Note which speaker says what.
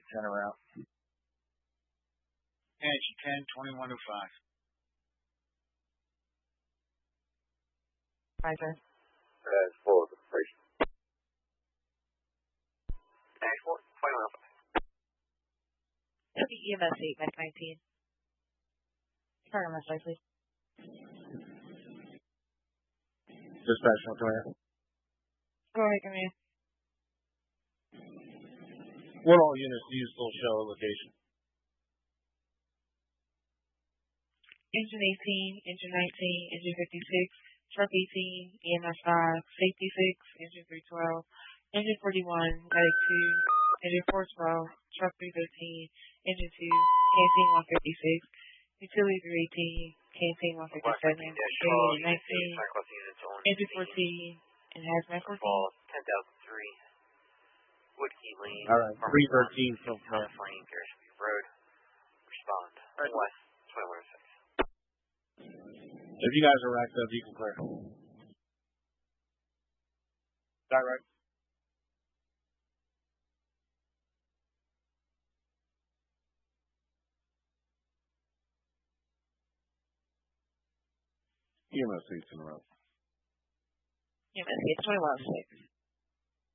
Speaker 1: center out.
Speaker 2: Energy 10-2105.
Speaker 3: Roger.
Speaker 4: That's full of information.
Speaker 5: Transport 2105.
Speaker 3: EMS 8, Mech 19. Start on my side, please.
Speaker 1: Dispatch, no command.
Speaker 3: Go ahead, command.
Speaker 1: What all units do you still show location?
Speaker 3: Engine 18, Engine 19, Engine 56, Truck 18, EMS 5, Safety 6, Engine 312, Engine 41, Medic 2, Engine 412, Truck 313, Engine 2, Canteen 156, Utility 318, Canteen 157, Area 19, Engine 14, and Hazmat 14.
Speaker 5: 10,003. Woodkey Lane.
Speaker 1: All right, 313 from
Speaker 5: North Lane, Garrison Road. Respond.
Speaker 1: Right.
Speaker 5: West 2106.
Speaker 1: If you guys are racked up, you can clear. Is that right? EMS 8's in a row.
Speaker 3: EMS 8, 2106.